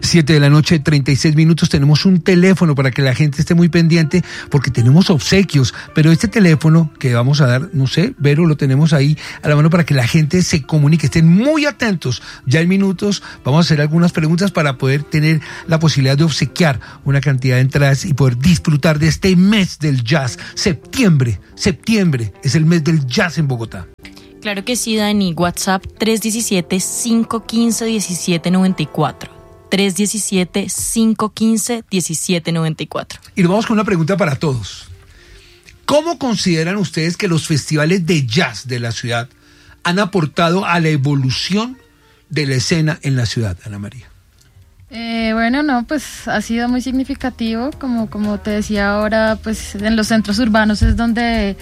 7:36 Tenemos un teléfono para que la gente esté muy pendiente porque tenemos obsequios, pero este teléfono que vamos a dar, no sé, Vero, lo tenemos ahí a la mano para que la gente se comunique, estén muy atentos. Ya en minutos vamos a hacer algunas preguntas para poder tener la posibilidad de obsequiar una cantidad de entradas y poder disfrutar de este mes del jazz. Septiembre es el mes del jazz en Bogotá. Claro que sí, Dani. WhatsApp 317-515-1794. 317-515-1794. Y nos vamos con una pregunta para todos. ¿Cómo consideran ustedes que los festivales de jazz de la ciudad han aportado a la evolución de la escena en la ciudad, Ana María? Pues ha sido muy significativo, como te decía ahora, pues en los centros urbanos es donde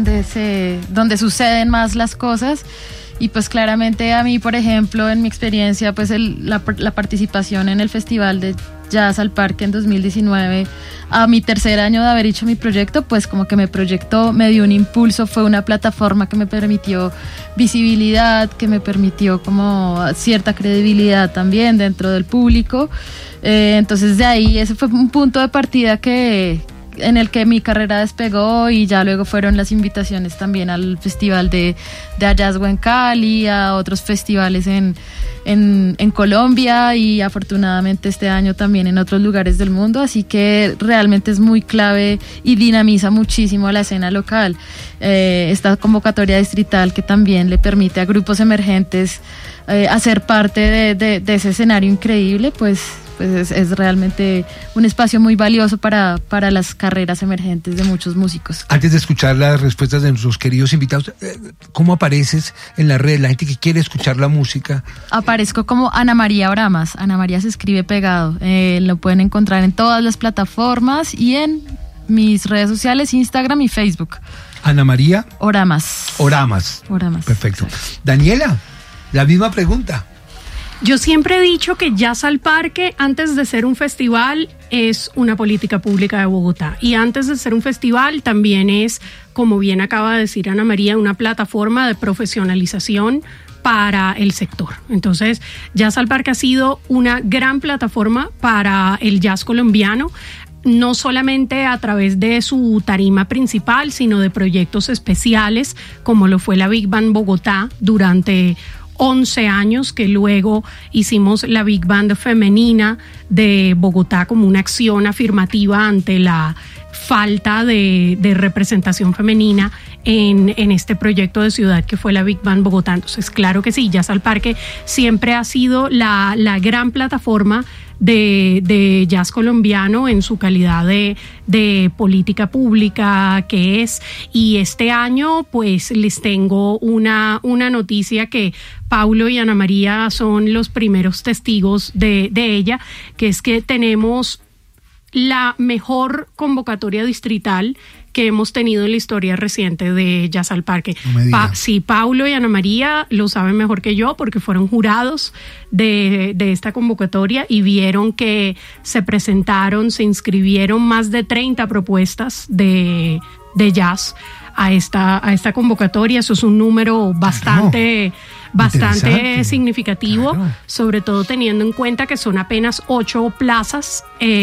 suceden más las cosas. Y pues claramente a mí, por ejemplo, en mi experiencia, pues la participación en el Festival de Jazz al Parque en 2019, a mi tercer año de haber hecho mi proyecto, pues como que me proyectó, me dio un impulso, fue una plataforma que me permitió visibilidad, que me permitió como cierta credibilidad también dentro del público. Entonces de ahí ese fue un punto de partida en el que mi carrera despegó, y ya luego fueron las invitaciones también al Festival de Hallazgo en Cali, a otros festivales en Colombia, y afortunadamente este año también en otros lugares del mundo, así que realmente es muy clave y dinamiza muchísimo la escena local. Esta convocatoria distrital que también le permite a grupos emergentes hacer parte de ese escenario increíble, pues es realmente un espacio muy valioso para las carreras emergentes de muchos músicos. Antes de escuchar las respuestas de nuestros queridos invitados, ¿cómo apareces en la red? La gente que quiere escuchar la música. Aparezco como Ana María Oramas. Ana María se escribe pegado. Lo pueden encontrar en todas las plataformas y en mis redes sociales, Instagram y Facebook. Ana María Oramas. Perfecto. Daniela, la misma pregunta. Yo siempre he dicho que Jazz al Parque, antes de ser un festival, es una política pública de Bogotá. Y antes de ser un festival, también es, como bien acaba de decir Ana María, una plataforma de profesionalización para el sector. Entonces, Jazz al Parque ha sido una gran plataforma para el jazz colombiano, no solamente a través de su tarima principal, sino de proyectos especiales, como lo fue la Big Band Bogotá durante 11 años, que luego hicimos la Big Band femenina de Bogotá como una acción afirmativa ante la falta de representación femenina en este proyecto de ciudad que fue la Big Band Bogotá. Entonces, claro que sí, Jazz al Parque siempre ha sido la gran plataforma de jazz colombiano en su calidad de política pública que es. Y este año pues les tengo una noticia que Paulo y Ana María son los primeros testigos de ella, que es que tenemos la mejor convocatoria distrital que hemos tenido en la historia reciente de Jazz al Parque. Sí, Paulo y Ana María lo saben mejor que yo porque fueron jurados de esta convocatoria y vieron que se inscribieron más de 30 propuestas de jazz a esta convocatoria. Eso es un número bastante significativo, claro, sobre todo teniendo en cuenta que son apenas 8 plazas.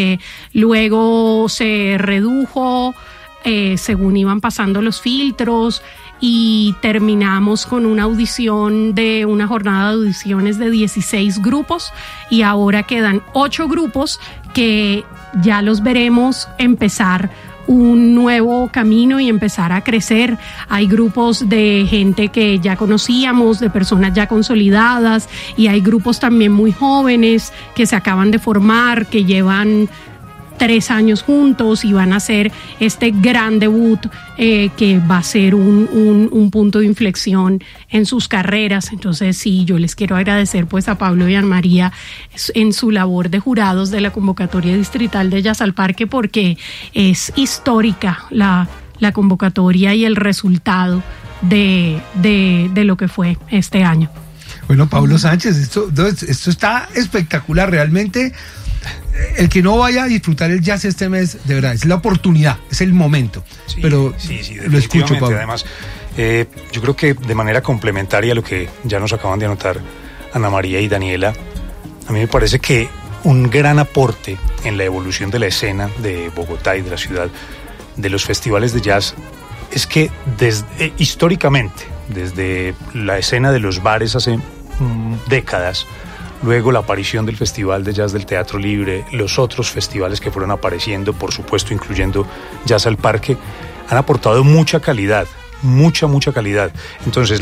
Luego se redujo según iban pasando los filtros, y terminamos con una jornada de audiciones de 16 grupos, y ahora quedan 8 grupos que ya los veremos empezar un nuevo camino y empezar a crecer. Hay grupos de gente que ya conocíamos, de personas ya consolidadas, y hay grupos también muy jóvenes que se acaban de formar, que llevan 3 años juntos y van a hacer este gran debut que va a ser un punto de inflexión en sus carreras. Entonces sí, yo les quiero agradecer pues a Pablo y a María en su labor de jurados de la convocatoria distrital de Jazz al Parque, porque es histórica la convocatoria y el resultado de lo que fue este año. Bueno, Pablo Sánchez, esto está espectacular realmente. El que no vaya a disfrutar el jazz este mes, de verdad, es la oportunidad, es el momento. Sí, pero sí, lo escucho, Pablo. Además, yo creo que de manera complementaria a lo que ya nos acaban de anotar Ana María y Daniela, a mí me parece que un gran aporte en la evolución de la escena de Bogotá y de la ciudad, de los festivales de jazz, es que históricamente, desde la escena de los bares hace décadas, luego la aparición del Festival de Jazz del Teatro Libre, los otros festivales que fueron apareciendo, por supuesto incluyendo Jazz al Parque, han aportado mucha calidad, mucha calidad. Entonces,